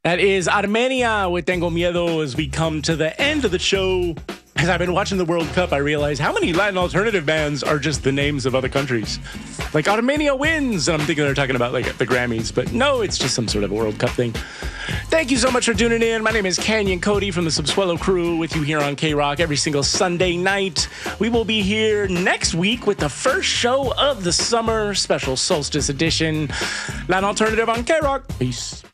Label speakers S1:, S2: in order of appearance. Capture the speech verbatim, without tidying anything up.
S1: That is Armenia with Tengo Miedo as we come to the end of the show. As I've been watching the World Cup, I realize how many Latin alternative bands are just the names of other countries. Like Armenia wins, and I'm thinking they're talking about like the Grammys, but no, it's just some sort of a World Cup thing. Thank you so much for tuning in. My name is Canyon Cody from the Subsuelo crew with you here on K-Rock every single Sunday night. We will be here next week with the first show of the summer, special solstice edition. Latin Alternative on K-Rock. Peace.